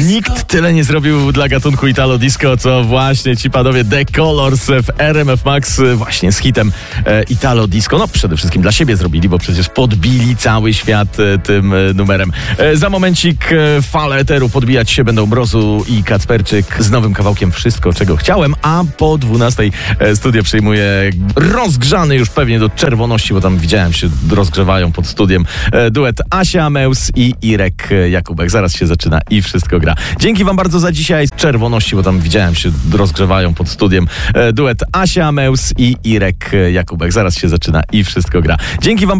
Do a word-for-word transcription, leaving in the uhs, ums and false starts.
Nikt tyle nie zrobił dla gatunku Italo Disco, co właśnie ci panowie The Colors w R M F Max właśnie z hitem e, Italo Disco. No przede wszystkim dla siebie zrobili, bo przecież podbili cały świat e, tym e, numerem. E, za momencik e, fale eteru podbijać się będą Mrozu i Kacperczyk z nowym kawałkiem Wszystko, czego chciałem, a po dwunastej e, studio przyjmuje rozgrzany już pewnie do czerwoności, bo tam widziałem się rozgrzewają pod studiem e, duet Asia Meus i Irek Jakubek. Zaraz się zaczyna i wszystko gra. Dzięki wam bardzo za dzisiaj. Czerwoności, bo tam widziałem się rozgrzewają pod studiem e, duet Asia Meus i Irek Jakubek. Zaraz się zaczyna i wszystko gra. Dzięki wam